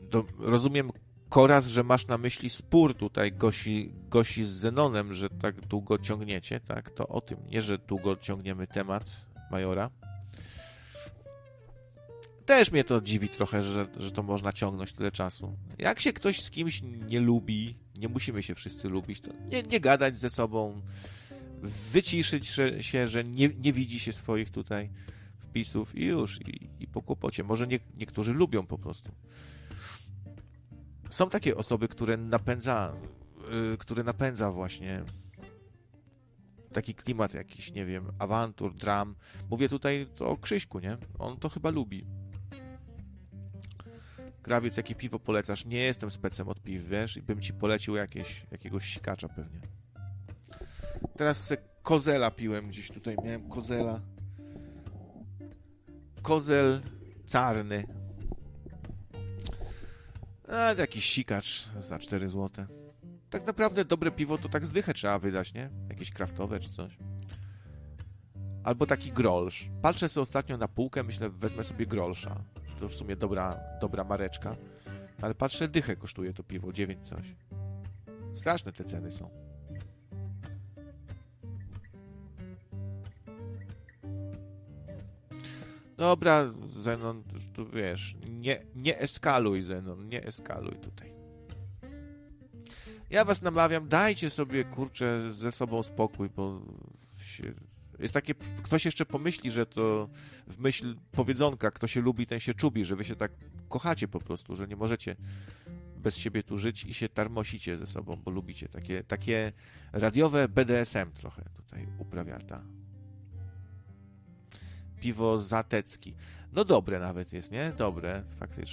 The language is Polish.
Rozumiem, Koraz, że masz na myśli spór tutaj Gosi z Zenonem, że tak długo ciągniecie, tak? To o tym, nie, że długo ciągniemy temat Majora. Też mnie to dziwi trochę, że to można ciągnąć tyle czasu. Jak się ktoś z kimś nie lubi, nie musimy się wszyscy lubić, to nie gadać ze sobą, wyciszyć się, że nie widzi się swoich tutaj wpisów i już, i po kłopocie. Może niektórzy lubią po prostu. Są takie osoby, które napędza właśnie taki klimat jakiś, nie wiem, awantur, dram. Mówię tutaj to o Krzyśku, nie? On to chyba lubi. Krawiec, jakie piwo polecasz? Nie jestem specem od piw, wiesz? I bym ci polecił jakiegoś sikacza pewnie. Teraz se kozela piłem gdzieś tutaj. Miałem kozela. Kozel czarny. A jakiś sikacz za 4 zł. Tak naprawdę dobre piwo to tak zdychę trzeba wydać, nie? Jakieś kraftowe czy coś. Albo taki grolsz. Patrzę sobie ostatnio na półkę, myślę, wezmę sobie grolsza. To w sumie dobra mareczka. Ale patrzę, dychę kosztuje to piwo, 9 coś. Straszne te ceny są. Dobra, Zenon, tu wiesz, nie eskaluj, Zenon, nie eskaluj tutaj. Ja was namawiam, dajcie sobie, kurczę, ze sobą spokój, bo jest takie, ktoś jeszcze pomyśli, że to w myśl powiedzonka, kto się lubi, ten się czubi, że wy się tak kochacie po prostu, że nie możecie bez siebie tu żyć i się tarmosicie ze sobą, bo lubicie takie radiowe BDSM trochę tutaj uprawiata. Piwo Zatecki. No dobre nawet jest, nie? Dobre, faktycznie.